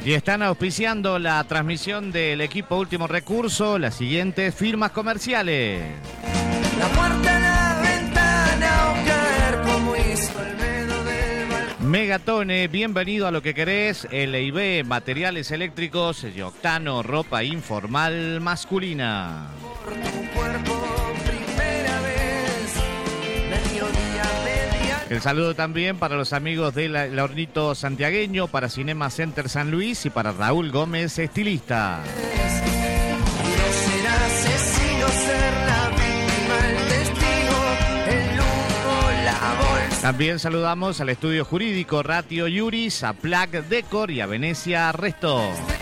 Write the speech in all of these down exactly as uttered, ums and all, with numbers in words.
Y están auspiciando la transmisión del equipo Último Recurso las siguientes firmas comerciales. La puerta, la ventana, o caer como hizo el medo del balcón. Megatone, bienvenido a lo que querés. L I B, materiales eléctricos y octano, ropa informal masculina. Por tu cuerpo, primera vez, mediodía, media. El saludo también para los amigos del El Hornito Santiagueño, para Cinema Center San Luis y para Raúl Gómez, estilista. Y no será asesino ser la víctima, el testigo, el lujo, la bolsa. También saludamos al estudio jurídico Ratio Iuris, a Plac Decor y a Venecia Resto.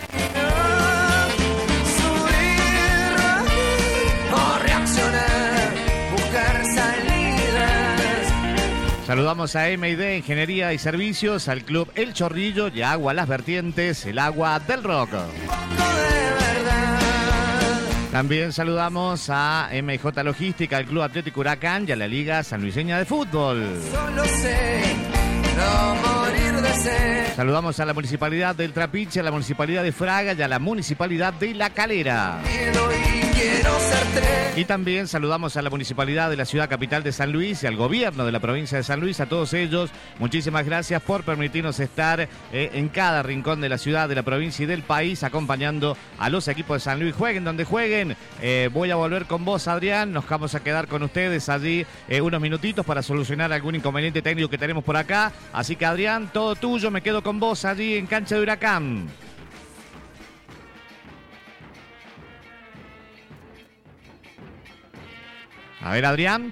Subir o reaccionar, buscar salidas. Saludamos a M y D Ingeniería y Servicios, al Club El Chorrillo y a Agua Las Vertientes, el agua del rock. Poco de verdad. También saludamos a M J Logística, al Club Atlético Huracán y a la Liga Sanluiseña de Fútbol. Solo sé no morir de sed. Saludamos a la Municipalidad del Trapiche, a la Municipalidad de Fraga y a la Municipalidad de La Calera. Miedo y quiero ser tres. Y también saludamos a la Municipalidad de la Ciudad Capital de San Luis y al Gobierno de la Provincia de San Luis. A todos ellos, muchísimas gracias por permitirnos estar eh, en cada rincón de la ciudad, de la provincia y del país, acompañando a los equipos de San Luis. Jueguen donde jueguen. Eh, voy a volver con vos, Adrián. Nos vamos a quedar con ustedes allí eh, unos minutitos para solucionar algún inconveniente técnico que tenemos por acá. Así que, Adrián, todo tuyo. Me quedo con vos allí en Cancha de Huracán. A ver, Adrián.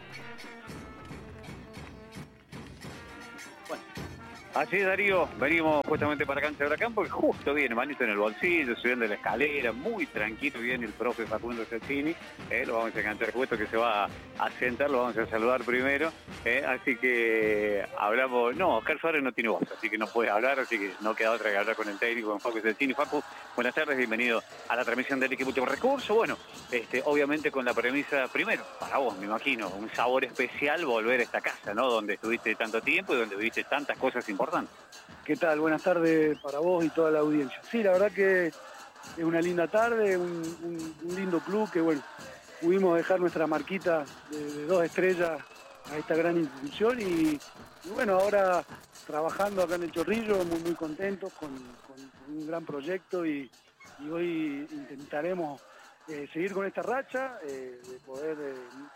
Así es, Darío, venimos justamente para Cancha de Huracán porque justo viene manito en el bolsillo, subiendo la escalera, muy tranquilo viene el profe Facundo Cecchini, eh, lo vamos a cantar justo que se va a sentar, lo vamos a saludar primero, eh, así que hablamos, no, Oscar Suárez no tiene voz, así que no puede hablar, así que no queda otra que hablar con el técnico, con Facu Cecchini. Facu, buenas tardes, bienvenido a la transmisión del equipo Último Recurso. Bueno, este, obviamente con la premisa, primero, para vos, me imagino, un sabor especial volver a esta casa, ¿no? Donde estuviste tanto tiempo y donde viviste tantas cosas importantes. ¿Qué tal? Buenas tardes para vos y toda la audiencia. Sí, la verdad que es una linda tarde, un, un, un lindo club que, bueno, pudimos dejar nuestra marquita de, de dos estrellas a esta gran institución y, y bueno, ahora trabajando acá en el Chorrillo, muy, muy contentos con, con, con un gran proyecto y, y hoy intentaremos eh, seguir con esta racha, eh, de poder eh,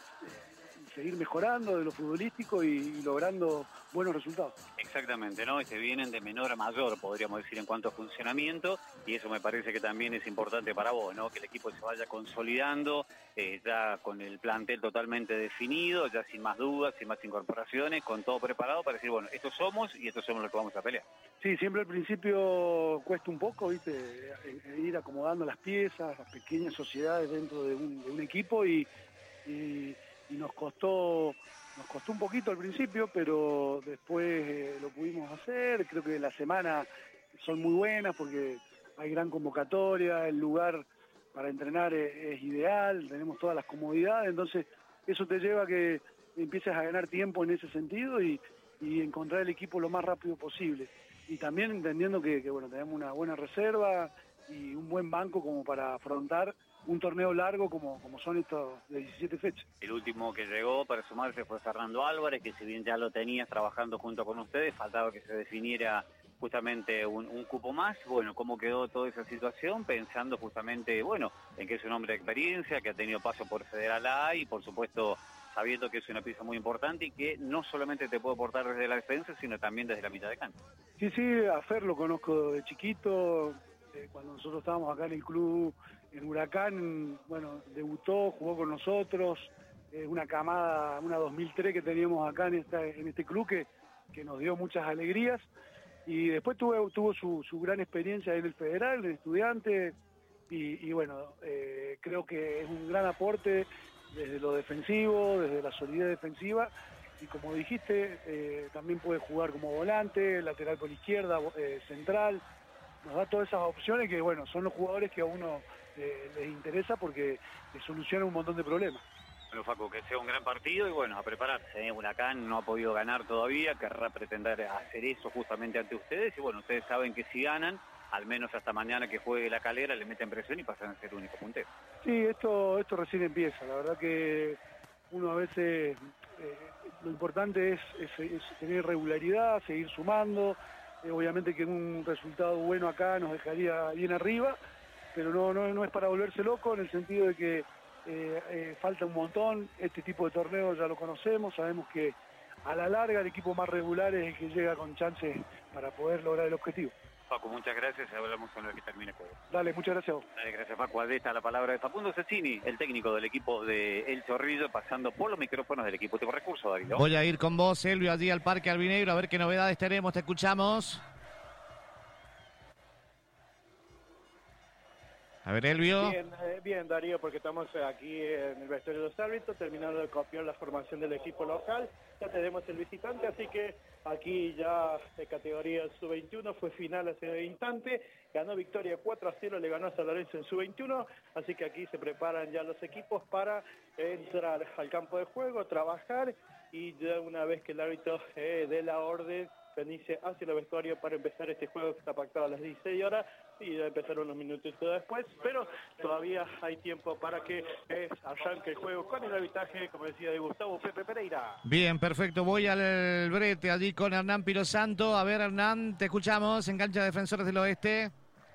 seguir mejorando de lo futbolístico y, y logrando buenos resultados. Exactamente, ¿no? Este vienen de menor a mayor, podríamos decir, en cuanto a funcionamiento, y eso me parece que también es importante para vos, ¿no? Que el equipo se vaya consolidando, eh, ya con el plantel totalmente definido, ya sin más dudas, sin más incorporaciones, con todo preparado para decir, bueno, estos somos y estos somos los que vamos a pelear. Sí, siempre al principio cuesta un poco, ¿viste? Ir acomodando las piezas, las pequeñas sociedades dentro de un, de un equipo y, y, y nos costó... Nos costó un poquito al principio, pero después eh, lo pudimos hacer. Creo que las semanas son muy buenas porque hay gran convocatoria, el lugar para entrenar es, es ideal, tenemos todas las comodidades, entonces eso te lleva a que empieces a ganar tiempo en ese sentido y, y encontrar el equipo lo más rápido posible. Y también entendiendo que, que bueno, tenemos una buena reserva y un buen banco como para afrontar un torneo largo como, como son estos de diecisiete fechas. El último que llegó para sumarse fue Fernando Álvarez, que si bien ya lo tenías trabajando junto con ustedes, faltaba que se definiera justamente un, un cupo más. Bueno, ¿cómo quedó toda esa situación? Pensando justamente, bueno, en que es un hombre de experiencia, que ha tenido paso por Federal A y por supuesto sabiendo que es una pieza muy importante y que no solamente te puede aportar desde la defensa, sino también desde la mitad de cancha. Sí, sí, a Fer lo conozco de chiquito, eh, cuando nosotros estábamos acá en el club, en Huracán, bueno, debutó, jugó con nosotros, eh, una camada, una dos mil tres que teníamos acá en, esta, en este club que, que nos dio muchas alegrías y después tuvo, tuvo su, su gran experiencia en el Federal, en Estudiantes y, y bueno, eh, creo que es un gran aporte desde lo defensivo, desde la solidez defensiva y como dijiste, eh, también puede jugar como volante, lateral por izquierda, eh, central, nos da todas esas opciones que bueno, son los jugadores que a uno eh, les interesa porque les solucionan un montón de problemas. Bueno, Facu, que sea un gran partido y bueno, a prepararse, ¿eh? Huracán no ha podido ganar todavía, querrá pretender hacer eso justamente ante ustedes y bueno, ustedes saben que si ganan, al menos hasta mañana que juegue La Calera, le meten presión y pasan a ser el único puntero. Sí, esto, esto recién empieza. La verdad que uno a veces, eh, lo importante es, es, es tener regularidad, seguir sumando. Eh, obviamente que un resultado bueno acá nos dejaría bien arriba, pero no, no, no es para volverse loco, en el sentido de que eh, eh, falta un montón. Este tipo de torneos ya lo conocemos, sabemos que a la larga el equipo más regular es el que llega con chances para poder lograr el objetivo. Paco, muchas gracias, hablamos con el que termine el juego. Dale, muchas gracias a vos. Dale, gracias Paco. Ahí está la palabra de Facundo Cecchini, el técnico del equipo de El Chorrillo, pasando por los micrófonos del equipo. Tipo recurso, Darío. Voy a ir con vos, Elvio, allí al Parque Albinegro, a ver qué novedades tenemos, te escuchamos. A ver, Elvio. Bien, eh, bien, Darío, porque estamos aquí en el vestuario de los árbitros, terminando de copiar la formación del equipo local. Ya tenemos el visitante, así que aquí ya de categoría sub veintiuno fue final hace instante. Ganó Victoria cuatro a cero, le ganó a San Lorenzo en sub veintiuno, así que aquí se preparan ya los equipos para entrar al campo de juego, trabajar, y ya una vez que el árbitro eh, dé la orden, venirse hacia el vestuario para empezar este juego que está pactado a las dieciséis horas, y ya empezar unos minutos después, pero todavía hay tiempo para que eh, arranque el juego con el arbitraje, como decía, de Gustavo Pepe Pereira. Bien, perfecto, voy al brete allí con Hernán Pirosanto. A ver, Hernán, te escuchamos en cancha de Defensores del Oeste.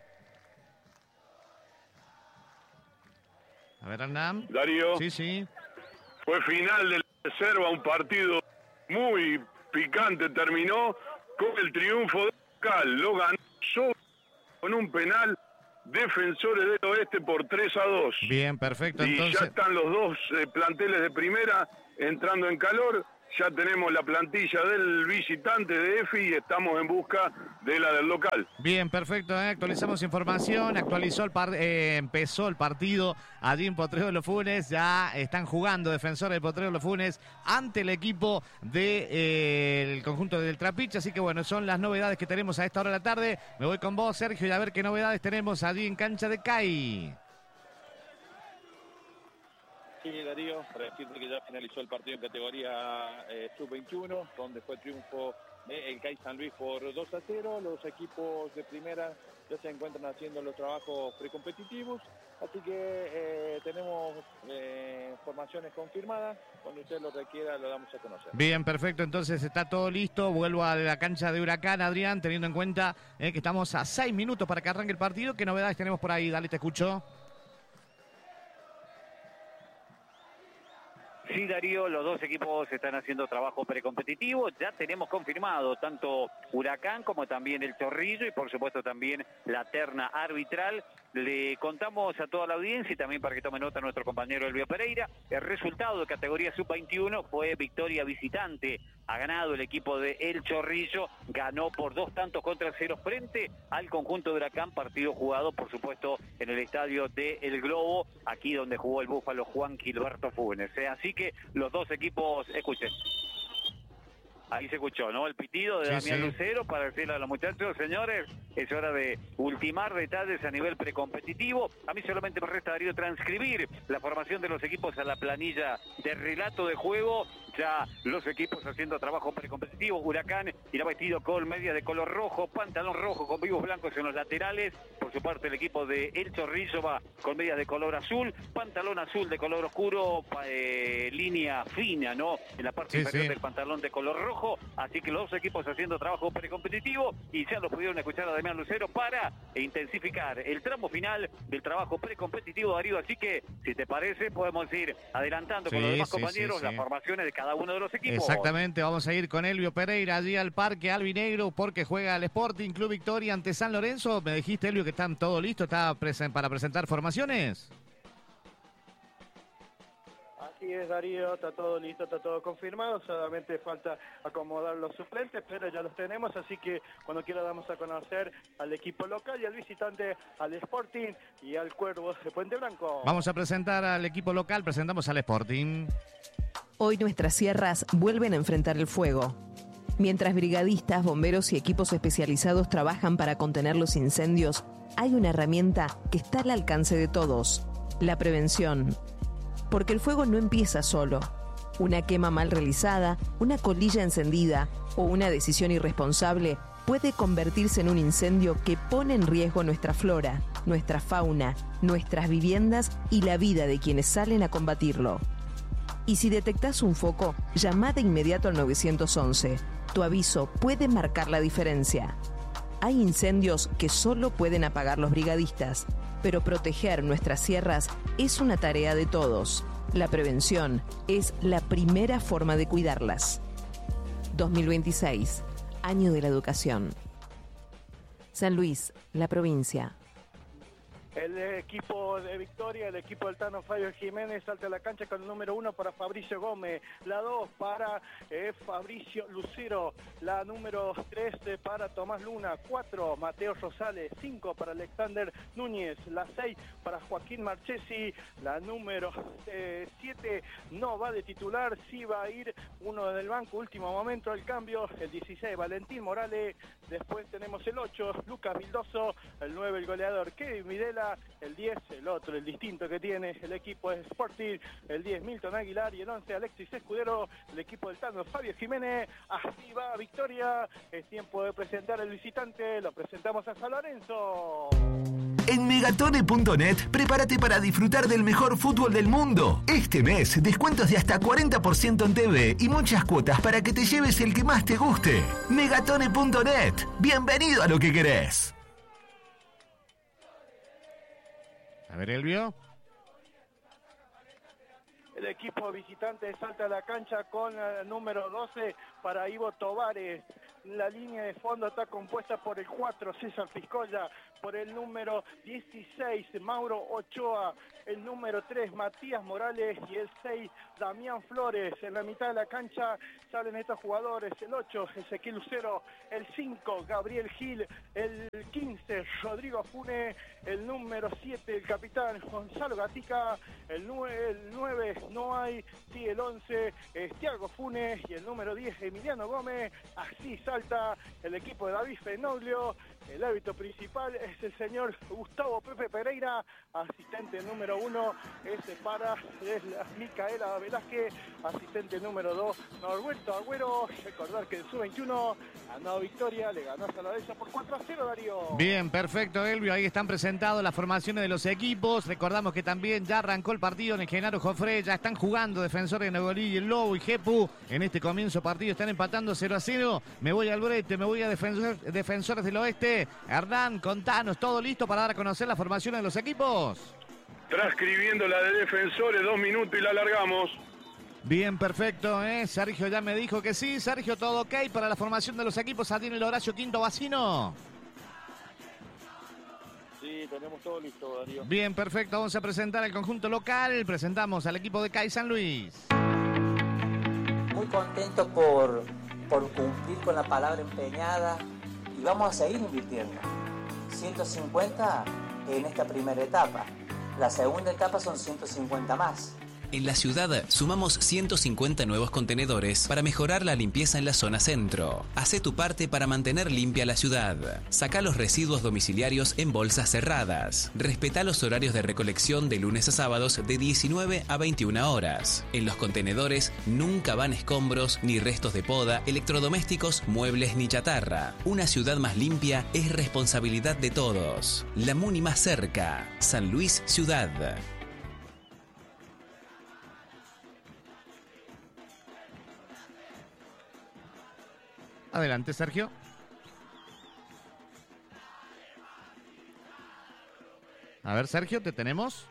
A ver, Hernán. Darío. Sí, sí. Fue final de la reserva, un partido muy picante, terminó con el triunfo de local, lo ganó sobre con un penal Defensores del Oeste por tres a dos. Bien, perfecto. Y entonces... ya están los dos eh, planteles de primera entrando en calor. Ya tenemos la plantilla del visitante de Efi y estamos en busca de la del local. Bien, perfecto, ¿eh? Actualizamos información, actualizó el par eh, empezó el partido allí en Potrero de los Funes, ya están jugando Defensores de Potrero de los Funes ante el equipo del de, eh, conjunto del Trapiche, así que bueno, son las novedades que tenemos a esta hora de la tarde. Me voy con vos, Sergio, y a ver qué novedades tenemos allí en cancha de C A I. Sí, Darío, para decirte que ya finalizó el partido en categoría eh, sub veintiuno, donde fue triunfo del C A I San Luis por dos a cero. Los equipos de primera ya se encuentran haciendo los trabajos precompetitivos, así que eh, tenemos eh, formaciones confirmadas. Cuando usted lo requiera lo damos a conocer. Bien, perfecto, entonces está todo listo. Vuelvo a la cancha de Huracán, Adrián, teniendo en cuenta eh, que estamos a seis minutos para que arranque el partido. ¿Qué novedades tenemos por ahí? Dale, te escucho. Sí, Darío, los dos equipos están haciendo trabajo precompetitivo. Ya tenemos confirmado tanto Huracán como también el Chorrillo y por supuesto también la terna arbitral. Le contamos a toda la audiencia y también para que tome nota nuestro compañero Elvio Pereira. El resultado de categoría sub veintiuno fue victoria visitante. Ha ganado el equipo de El Chorrillo, ganó por dos tantos contra cero frente al conjunto de Huracán, partido jugado por supuesto en el estadio de El Globo, aquí donde jugó el Búfalo Juan Gilberto Funes. ¿eh? Así que los dos equipos, escuchen. Ahí se escuchó, ¿no? El pitido de sí, Damián sí. Lucero para decirle a los muchachos, señores, es hora de ultimar detalles a nivel precompetitivo. A mí solamente me resta, Darío, transcribir la formación de los equipos a la planilla de relato de juego. Ya los equipos haciendo trabajo precompetitivo. Huracán irá vestido con medias de color rojo, pantalón rojo con vivos blancos en los laterales. Por su parte el equipo de El Chorrillo va con medias de color azul, pantalón azul de color oscuro, eh, línea fina, ¿no? En la parte Sí, inferior sí. del pantalón de color rojo. Así que los dos equipos haciendo trabajo precompetitivo y ya lo pudieron escuchar a Damián Lucero para intensificar el tramo final del trabajo precompetitivo, Darío. Así que, si te parece, podemos ir adelantando Sí, con los demás sí, compañeros sí, sí. las formaciones de cada uno de los equipos. Exactamente, vamos a ir con Elvio Pereira allí al Parque Albinegro porque juega el Sporting Club Victoria ante San Lorenzo. Me dijiste, Elvio, que están todo listo, está presen- para presentar formaciones. Así es, Darío, está todo listo, está todo confirmado, solamente falta acomodar los suplentes, pero ya los tenemos, así que cuando quiera damos a conocer al equipo local y al visitante, al Sporting y al Cuervo de Puente Blanco. Vamos a presentar al equipo local, presentamos al Sporting. Hoy nuestras sierras vuelven a enfrentar el fuego. Mientras brigadistas, bomberos y equipos especializados trabajan para contener los incendios, hay una herramienta que está al alcance de todos: la prevención. Porque el fuego no empieza solo. Una quema mal realizada, una colilla encendida o una decisión irresponsable puede convertirse en un incendio que pone en riesgo nuestra flora, nuestra fauna, nuestras viviendas y la vida de quienes salen a combatirlo. Y si detectás un foco, llama de inmediato al nueve once. Tu aviso puede marcar la diferencia. Hay incendios que solo pueden apagar los brigadistas, pero proteger nuestras sierras es una tarea de todos. La prevención es la primera forma de cuidarlas. dos mil veintiséis, Año de la Educación. San Luis, la provincia. El equipo de Victoria, el equipo del Tano Fabio Jiménez salta a la cancha con el número uno para Fabricio Gómez, la dos para eh, Fabricio Lucero, la número tres eh, para Tomás Luna, cuatro Mateo Rosales, cinco para Alexander Núñez, la seis para Joaquín Marchesi, la número eh, siete no va de titular, sí va a ir uno del banco, último momento del cambio, el dieciséis Valentín Morales, después tenemos el ocho Lucas Vildoso, el nueve el goleador Kevin Videla, el diez, el otro, el distinto que tiene el equipo es Sporting, el diez Milton Aguilar y el once Alexis Escudero, el equipo del Tano Fabio Jiménez. Así va Victoria, es tiempo de presentar al visitante, lo presentamos a San Lorenzo. En megatone punto net, prepárate para disfrutar del mejor fútbol del mundo. Este mes, descuentos de hasta cuarenta por ciento en T V y muchas cuotas para que te lleves el que más te guste. megatone punto net, bienvenido a lo que querés. A ver, Elvio. El equipo visitante salta a la cancha con el número doce para Ivo Tovares. La línea de fondo está compuesta por el cuatro, César Fiscolla, por el número dieciséis, Mauro Ochoa, el número tres, Matías Morales y el seis, Damián Flores. En la mitad de la cancha salen estos jugadores, el ocho, Ezequiel Lucero, el cinco, Gabriel Gil, el quince, Rodrigo Fune, el número siete, el capitán Gonzalo Gatica, el nueve, no hay, sí, el once, es Thiago Funes y el número diez, Emiliano Gómez. Así salta el equipo de David Fenoglio. El árbitro principal es el señor Gustavo Pepe Pereira, asistente número uno es para es la Micaela Velázquez, asistente número dos Norberto Agüero. Recordar que en su veintiuno ganó Victoria, le ganó a San Lorenzo por cuatro a cero, Darío. Bien, perfecto, Elvio, ahí están presentados las formaciones de los equipos. Recordamos que también ya arrancó el partido en el Genaro Jofré, ya están jugando Defensores de Negolí, el Lobo y Jepu. En este comienzo partido están empatando cero a cero. Me voy al brete, me voy a Defensor, Defensores del Oeste. Hernán, contanos, ¿todo listo para dar a conocer las formaciones de los equipos? Transcribiendo la de Defensores, dos minutos y la alargamos. Bien, perfecto, ¿eh? Sergio ya me dijo que sí. Sergio, ¿todo ok para la formación de los equipos? ¿Tiene el Horacio Quinto Vacino? Sí, tenemos todo listo, Darío. Bien, perfecto, vamos a presentar al conjunto local. Presentamos al equipo de C A I San Luis. Muy contento por, por cumplir con la palabra empeñada. Y vamos a seguir invirtiendo. ciento cincuenta en esta primera etapa. La segunda etapa son ciento cincuenta más. En la ciudad sumamos ciento cincuenta nuevos contenedores para mejorar la limpieza en la zona centro. Hacé tu parte para mantener limpia la ciudad. Sacá los residuos domiciliarios en bolsas cerradas. Respetá los horarios de recolección de lunes a sábados de diecinueve a veintiuna horas. En los contenedores nunca van escombros ni restos de poda, electrodomésticos, muebles ni chatarra. Una ciudad más limpia es responsabilidad de todos. La Muni más cerca. San Luis Ciudad. Adelante, Sergio. A ver, Sergio, ¿te tenemos?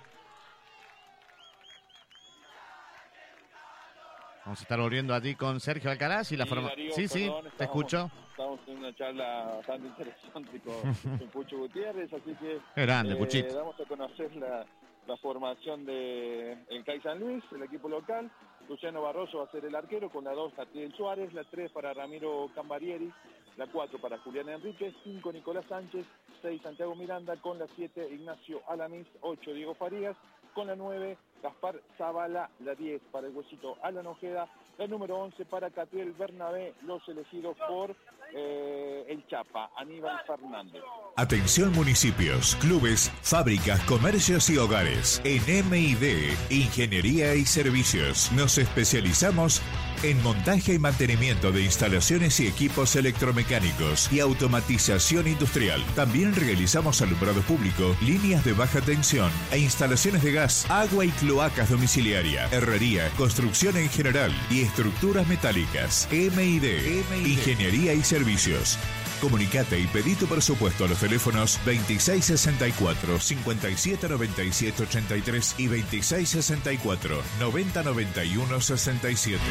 Vamos a estar volviendo a ti con Sergio Alcaraz y la Sí, forma... Darío, sí, sí, perdón, te estamos- escucho. Estamos en una charla bastante interesante con, con Pucho Gutiérrez, así que Qué grande, eh, Puchito. damos a conocer la, la formación de el C A I San Luis, el equipo local. Luciano Barroso va a ser el arquero, con la dos Atiel Suárez, la tres para Ramiro Cambarieri, la cuatro para Julián Enríquez, cinco Nicolás Sánchez, seis Santiago Miranda, con la siete Ignacio Alamis, ocho Diego Farías, con la nueve Gaspar Zavala, la diez para el huesito Alan Ojeda, la número once para Catiel Bernabé, los elegidos por eh, el Chapa, Aníbal Fernández. Atención municipios, clubes, fábricas, comercios y hogares. En M I D, Ingeniería y Servicios, nos especializamos en montaje y mantenimiento de instalaciones y equipos electromecánicos y automatización industrial. También realizamos alumbrado público, líneas de baja tensión e instalaciones de gas, agua y cloacas domiciliaria, herrería, construcción en general y estructuras metálicas. M I D, M I D. Ingeniería y Servicios. Comunicate y pedí tu presupuesto a los teléfonos veintiséis sesenta y cuatro, cincuenta y siete noventa y siete ochenta y tres y veintiséis sesenta y cuatro, noventa noventa y uno sesenta y siete.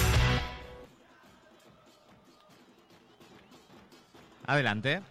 Adelante.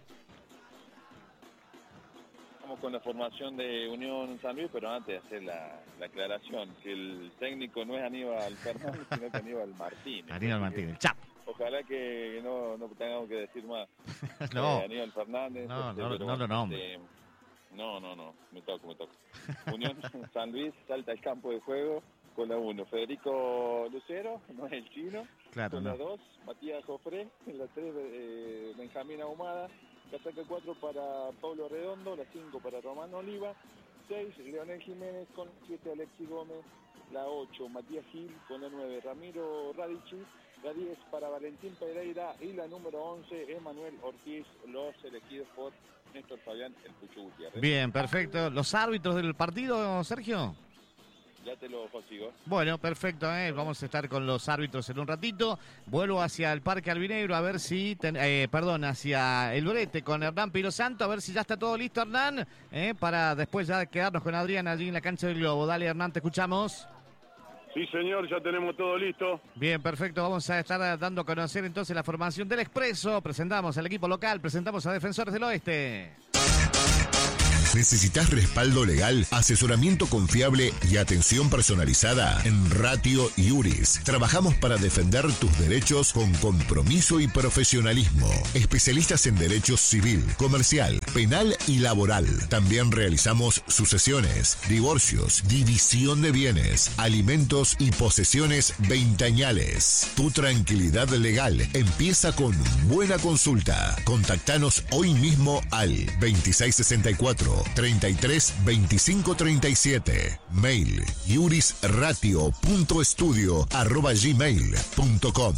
Vamos con la formación de Unión San Luis, pero antes de hacer la, la aclaración, que el técnico no es Aníbal Fernández, sino que Aníbal Martínez. Aníbal Martínez, chap. Ojalá que no, no tengamos que decir más. No. Eh, Aníbal Fernández. No, este, no, pero no lo nombre. Este, no, no, no, me toca, me toca. Unión San Luis salta al campo de juego con la uno. Federico Lucero, no es el chino. Claro, con no. la dos, Matías Jofré. En la tres, eh, Benjamín Ahumada. Casaca cuatro para Pablo Redondo. La cinco para Román Oliva. seis, Leonel Jiménez. Con siete, Alexis Gómez. La ocho, Matías Gil. Con la nueve, Ramiro Radici. La diez para Valentín Pereira y la número once, Emanuel Ortiz, los elegidos por Néstor Fabián, el Pucho Gutiérrez. Bien, perfecto. ¿Los árbitros del partido, Sergio? Ya te lo consigo. Bueno, perfecto, ¿eh? Vamos a estar con los árbitros en un ratito. Vuelvo hacia el Parque Albinegro a ver si, ten, eh, perdón, hacia el Brete con Hernán Piro Santo, a ver si ya está todo listo, Hernán, ¿eh? Para después ya quedarnos con Adrián allí en la cancha del Globo. Dale, Hernán, te escuchamos. Sí, señor, ya tenemos todo listo. Bien, perfecto. Vamos a estar dando a conocer entonces la formación del Expreso. Presentamos al equipo local, presentamos a Defensores del Oeste. ¿Necesitas respaldo legal, asesoramiento confiable y atención personalizada? En Ratio Iuris trabajamos para defender tus derechos con compromiso y profesionalismo. Especialistas en derecho civil, comercial, penal y laboral. También realizamos sucesiones, divorcios, división de bienes, alimentos y posesiones veinteañales. Tu tranquilidad legal empieza con buena consulta. Contactanos hoy mismo al veintiséis sesenta y cuatro, treinta y tres veinticinco treinta y siete. Mail iurisratio.estudio arroba gmail punto com.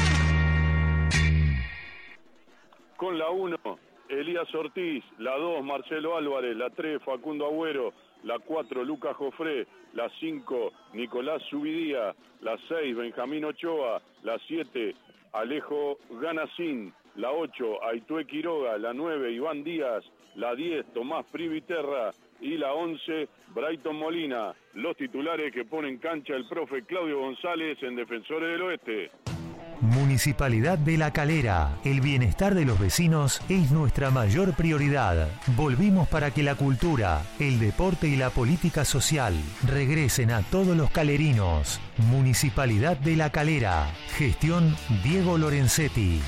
Con la uno, Elías Ortiz. La dos, Marcelo Álvarez. La tres, Facundo Agüero. La cuatro, Lucas Jofré. La cinco, Nicolás Subidía. La seis, Benjamín Ochoa. La siete, Alejo Ganasín. La ocho, Aitue Quiroga. La nueve, Iván Díaz. La diez, Tomás Priviterra. Y la once, Brighton Molina. Los titulares que pone en cancha el profe Claudio González en Defensores del Oeste. Municipalidad de La Calera. El bienestar de los vecinos es nuestra mayor prioridad. Volvimos para que la cultura, el deporte y la política social regresen a todos los calerinos. Municipalidad de La Calera. Gestión Diego Lorenzetti.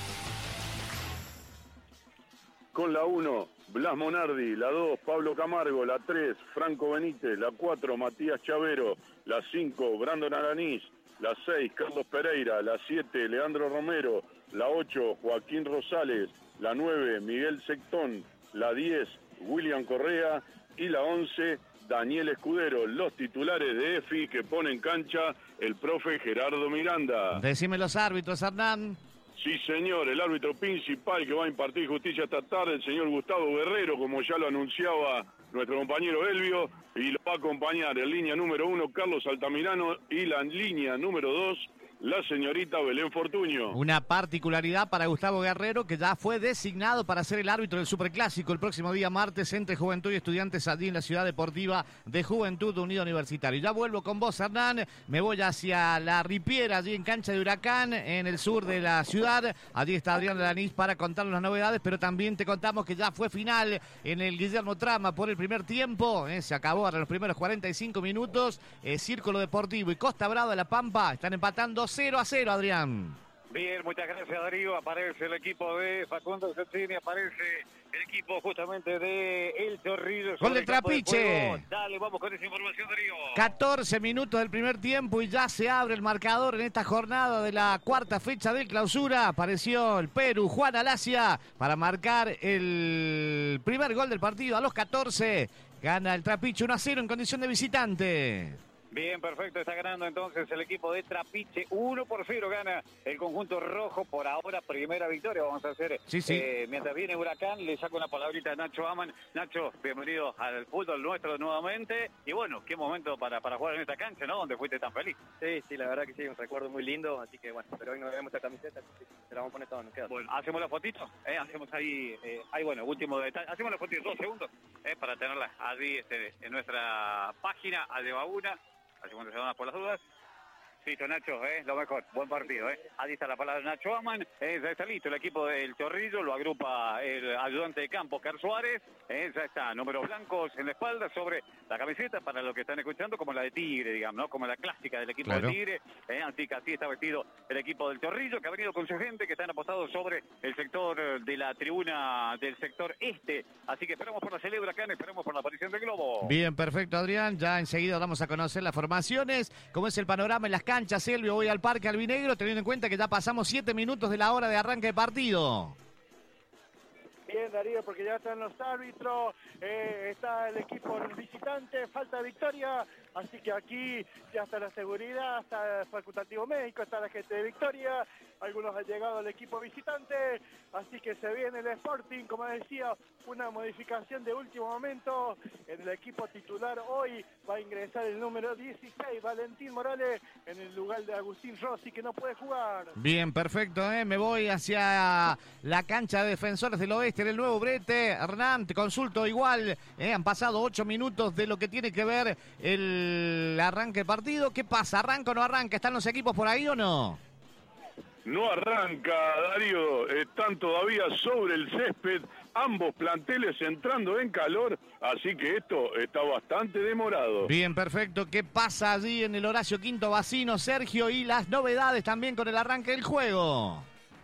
Con la uno, Blas Monardi. La dos, Pablo Camargo. La tres, Franco Benítez. La cuatro, Matías Chavero. La cinco, Brandon Aranís. La seis, Carlos Pereira. La siete, Leandro Romero. La ocho, Joaquín Rosales. La nueve, Miguel Sectón. La diez, William Correa. Y la once, Daniel Escudero. Los titulares de E F I que pone en cancha el profe Gerardo Miranda. Decime los árbitros, Hernán. Sí, señor, el árbitro principal que va a impartir justicia esta tarde, el señor Gustavo Guerrero, como ya lo anunciaba nuestro compañero Elvio, y lo va a acompañar en línea número uno Carlos Altamirano y la línea número dos la señorita Belén Fortuño. Una particularidad para Gustavo Guerrero, que ya fue designado para ser el árbitro del Superclásico el próximo día martes entre Juventud y Estudiantes allí en la Ciudad Deportiva de Juventud Unido Universitario. Ya vuelvo con vos, Hernán. Me voy hacia la Ripiera, allí en cancha de Huracán, en el sur de la ciudad. Allí está Adrián Lanís para contarnos las novedades, pero también te contamos que ya fue final en el Guillermo Trama por el primer tiempo. Eh, se acabó ahora los primeros cuarenta y cinco minutos. Eh, Círculo Deportivo y Costa Brava de La Pampa están empatando cero a cero, Adrián. Bien, muchas gracias, Darío. Aparece el equipo de Facundo Ceccini, aparece el equipo justamente de El Chorrillo. Gol del Trapiche. Dale, vamos con esa información, Darío. catorce minutos del primer tiempo y ya se abre el marcador en esta jornada de la cuarta fecha del clausura. Apareció el Perú, Juan Alasia, para marcar el primer gol del partido a los catorce. Gana el Trapiche uno a cero en condición de visitante. Bien, perfecto, está ganando entonces el equipo de Trapiche, uno por cero gana el conjunto rojo, por ahora primera victoria, vamos a hacer, sí, sí. Eh, mientras viene Huracán, le saco una palabrita a Nacho Aman. Nacho, bienvenido al fútbol nuestro nuevamente, y bueno, qué momento para, para jugar en esta cancha, ¿no? Donde fuiste tan feliz. Sí, sí, la verdad que sí, un recuerdo muy lindo, así que bueno, pero hoy nos vemos esta camiseta, así que se la vamos a poner todo, nos queda. Bueno, hacemos la fotito, ¿eh? Hacemos ahí, eh, ahí bueno, último detalle, hacemos la fotito, dos segundos, ¿eh? Para tenerla allí este, en nuestra página, a de una. Así cuando se van por las dudas. Listo, Nacho, eh, lo mejor, buen partido. Eh. Ahí está la palabra de Nacho Aman. Eh, ya está listo el equipo del Chorrillo, lo agrupa el ayudante de campo, Car Suárez. Eh, ya está, números blancos en la espalda sobre la camiseta, para los que están escuchando, como la de Tigre, digamos, ¿no? Como la clásica del equipo claro. de Tigre. Eh, así que así está vestido el equipo del Chorrillo, que ha venido con su gente, que están apostados sobre el sector de la tribuna del sector este. Así que esperamos por la celebra acá, esperamos por la aparición del globo. Bien, perfecto, Adrián. Ya enseguida vamos a conocer las formaciones, cómo es el panorama en las canchas. Elvio, voy al Parque Albinegro, teniendo en cuenta que ya pasamos siete minutos de la hora de arranque de partido. Bien, Darío, porque ya están los árbitros, eh, está el equipo visitante, falta victoria, así que aquí ya está la seguridad, está el facultativo médico, está la gente de Victoria, algunos han llegado al equipo visitante, así que se viene el Sporting, como decía, una modificación de último momento. En el equipo titular hoy va a ingresar el número dieciséis, Valentín Morales, en el lugar de Agustín Rossi, que no puede jugar. Bien, perfecto, ¿eh? Me voy hacia la cancha de Defensores del Oeste, en el nuevo Brete. Hernán, te consulto igual, ¿eh? Han pasado ocho minutos de lo que tiene que ver el arranque de partido. ¿Qué pasa? ¿Arranca o no arranca? ¿Están los equipos por ahí o no? No arranca, Darío, están todavía sobre el césped, ambos planteles entrando en calor, así que esto está bastante demorado. Bien, perfecto. ¿Qué pasa allí en el Horacio Quinto Bacino, Sergio? Y las novedades también con el arranque del juego.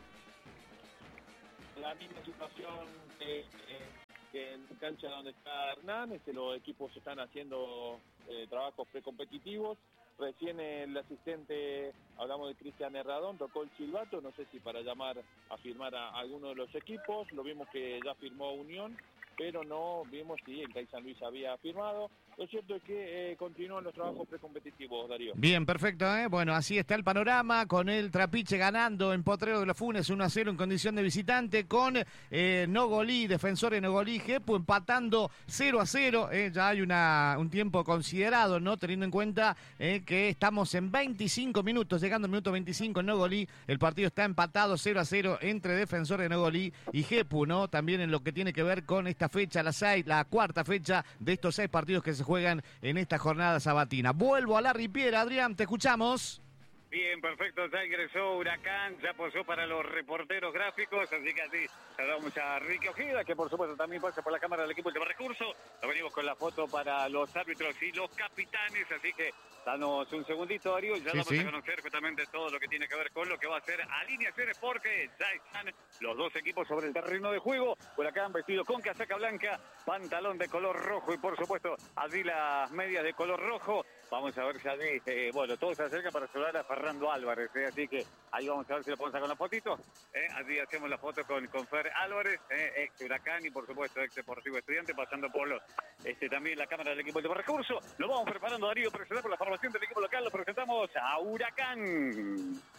La misma situación que, eh, que en cancha donde está Hernán, este, los equipos están haciendo eh, trabajos precompetitivos. Recién el asistente, hablamos de Cristian Herradón, tocó el silbato, no sé si para llamar a firmar a alguno de los equipos, lo vimos que ya firmó Unión, pero no vimos si el C A I San Luis había firmado. Lo cierto es que eh, continúan los trabajos precompetitivos, Darío. Bien, perfecto, ¿eh? Bueno, así está el panorama, con el Trapiche ganando en Potrero de los Funes uno a cero en condición de visitante, con eh, Nogolí, Defensores Nogolí, Jepu empatando cero a cero. Eh, ya hay una, un tiempo considerado, ¿no? Teniendo en cuenta eh, que estamos en veinticinco minutos, llegando al minuto veinticinco en Nogolí. El partido está empatado cero a cero entre Defensores Nogolí y Jepu, ¿no? También en lo que tiene que ver con esta fecha, la, seis, la cuarta fecha de estos seis partidos que se juegan en esta jornada sabatina. Vuelvo a la Ripiera, Adrián, te escuchamos. Bien, perfecto, ya ingresó Huracán, ya posó para los reporteros gráficos, así que así saludamos a Ricky Ojeda, que por supuesto también pasa por la cámara del equipo de recursos. Lo venimos con la foto para los árbitros y los capitanes, así que danos un segundito, Darío, ya sí, vamos sí. a conocer justamente todo lo que tiene que ver con lo que va a ser alineaciones, porque ya están los dos equipos sobre el terreno de juego. Huracán vestido con casaca blanca, pantalón de color rojo y por supuesto allí las medias de color rojo. Vamos a ver si allí, eh, bueno, todo se acerca para saludar a Fernando Álvarez, ¿eh? Así que ahí vamos a ver si le podemos sacar la fotito. ¿eh? Allí hacemos la foto con, con Fer Álvarez, ¿eh? ex Huracán y por supuesto ex Deportivo Estudiante, pasando por los, este, también la cámara del equipo de recursos. Nos vamos preparando, Darío, para presentar por la formación del equipo local. Lo presentamos a Huracán.